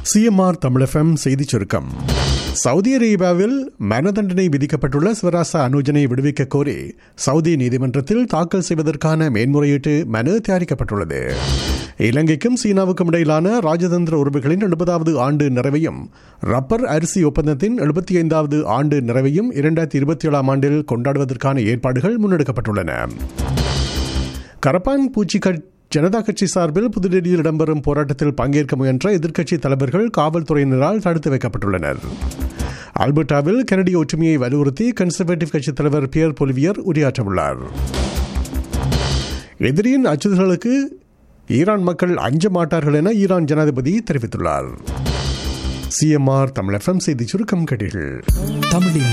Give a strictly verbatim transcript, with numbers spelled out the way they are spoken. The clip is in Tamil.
சிஎம்ஆர் தமிழ் எஃப்எம் செய்திச் சுருக்கம். சவுதி அரேபியாவில் மரண தண்டனை விதிக்கப்பட்டுள்ள சிவராசா அனுஜனை விடுவிக்க கோரி சவுதி நீதிமன்றத்தில் தாக்கல் செய்வதற்கான மேன்முறையீட்டு மனு தயாரிக்கப்பட்டுள்ளது. இலங்கைக்கும் சீனாவுக்கும் இடையிலான ராஜதந்திர உறவுகளின் எழுபதாவது ஆண்டு நிறைவையும் ரப்பர் அரிசி ஒப்பந்தத்தின் எழுபத்தி ஐந்தாவது ஆண்டு நிறைவையும் இரண்டாயிரத்தி இருபத்தி ஏழாம் ஆண்டில் கொண்டாடுவதற்கான ஏற்பாடுகள் முன்னெடுக்கப்பட்டுள்ளன. கரப்பான் பூச்சிக்கட் ஜனதா கட்சி சார்பில் புதுடெல்லியில் இடம்பெறும் போராட்டத்தில் பங்கேற்க முயன்ற எதிர்க்கட்சி தலைவர்கள் காவல்துறையினரால் தடுத்து வைக்கப்பட்டுள்ளனர். ஆல்பர்டாவில் கனடிய ஒற்றுமையை வலியுறுத்தி கன்சர்வேட்டிவ் கட்சித் தலைவர் பியர் பொலிவியர் உரையாற்றவுள்ளார். எதிரியின் அச்சுறுத்தலுக்கு ஈரான் மக்கள் அஞ்ச மாட்டார்கள் என ஈரான் ஜனாதிபதி தெரிவித்துள்ளார். சிஎம்ஆர் தமிழ் எஃப்எம் செய்தி சுருக்கம் கேட்டீர்கள். தமிழின்